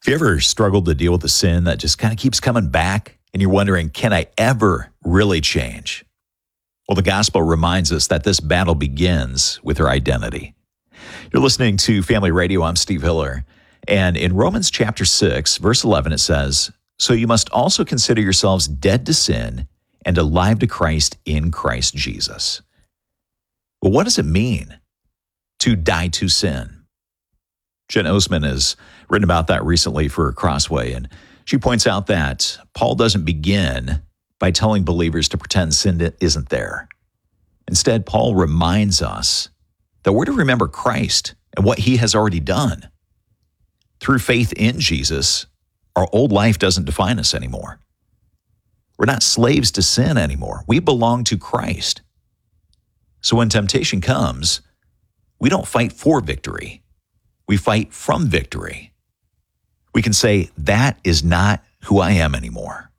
you ever struggled to deal with the sin that just kind of keeps coming back and you're wondering, can I ever really change? Well, the gospel reminds us that this battle begins with our identity. You're listening to Family Radio. I'm Steve Hiller. And in Romans chapter 6, verse 11, it says, "So you must also consider yourselves dead to sin and alive to Christ in Christ Jesus." Well, what does it mean to die to sin? Jen Osman has written about that recently for Crossway, and she points out that Paul doesn't begin by telling believers to pretend sin isn't there. Instead, Paul reminds us that we're to remember Christ and what he has already done. Through faith in Jesus, our old life doesn't define us anymore. We're not slaves to sin anymore. We belong to Christ. So when temptation comes, we don't fight for victory. We fight from victory. We can say, that is not who I am anymore.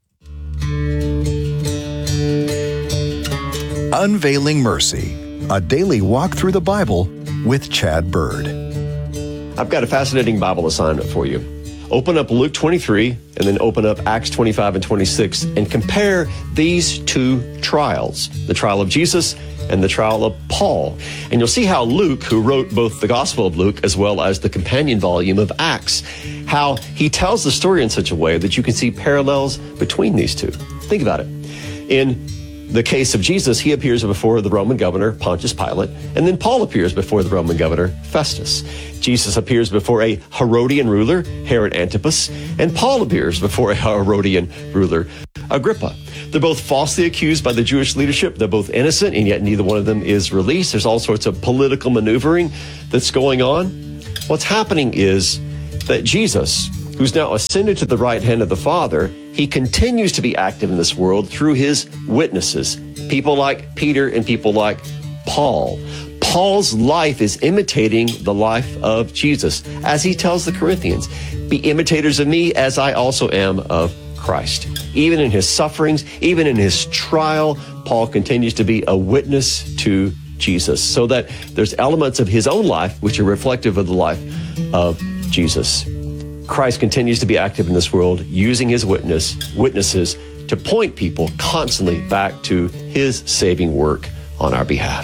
Unveiling Mercy, a daily walk through the Bible with Chad Bird. I've got a fascinating Bible assignment for you. Open up Luke 23 and then open up Acts 25 and 26 and compare these two trials, the trial of Jesus and the trial of Paul. And you'll see how Luke, who wrote both the Gospel of Luke as well as the companion volume of Acts, how he tells the story in such a way that you can see parallels between these two. Think about it. In the case of Jesus, he appears before the Roman governor, Pontius Pilate, and then Paul appears before the Roman governor, Festus. Jesus appears before a Herodian ruler, Herod Antipas, and Paul appears before a Herodian ruler, Agrippa. They're both falsely accused by the Jewish leadership. They're both innocent, and yet neither one of them is released. There's all sorts of political maneuvering that's going on. What's happening is that Jesus, who's now ascended to the right hand of the Father, he continues to be active in this world through his witnesses, people like Peter and people like Paul. Paul's life is imitating the life of Jesus, as he tells the Corinthians, "Be imitators of me as I also am of Christ." Even in his sufferings, even in his trial, Paul continues to be a witness to Jesus, so that there's elements of his own life which are reflective of the life of Jesus. Christ continues to be active in this world, using his witnesses to point people constantly back to his saving work on our behalf.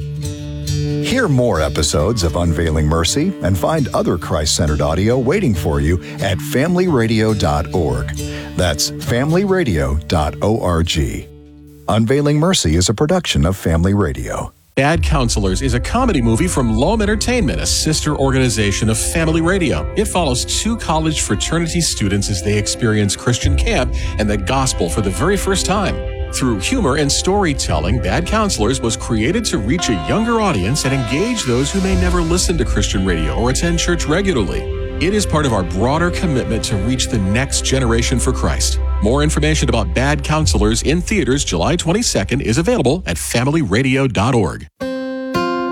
Hear more episodes of Unveiling Mercy and find other Christ-centered audio waiting for you at familyradio.org. That's familyradio.org. Unveiling Mercy is a production of Family Radio. Bad Counselors is a comedy movie from Loam Entertainment, a sister organization of Family Radio. It follows two college fraternity students as they experience Christian camp and the gospel for the very first time. Through humor and storytelling, Bad Counselors was created to reach a younger audience and engage those who may never listen to Christian radio or attend church regularly. It is part of our broader commitment to reach the next generation for Christ. More information about Bad Counselors in theaters July 22nd is available at familyradio.org.